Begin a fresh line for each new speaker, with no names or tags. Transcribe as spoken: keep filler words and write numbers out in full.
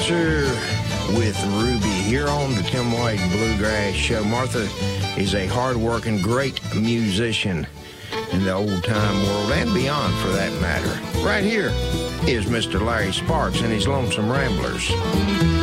Answer with Ruby here on the Tim White Bluegrass Show. Martha is a hard-working, great musician in the old-time world and beyond, for that matter. Right here is Mister Larry Sparks and his Lonesome Ramblers.